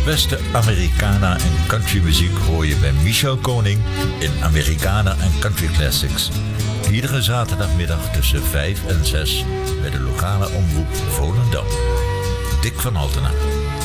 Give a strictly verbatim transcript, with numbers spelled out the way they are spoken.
beste Americana en countrymuziek hoor je bij Michel Koning in Americana en Country Classics. Iedere zaterdagmiddag tussen vijf en zes bij de lokale omroep Volendam. Dick van Altena.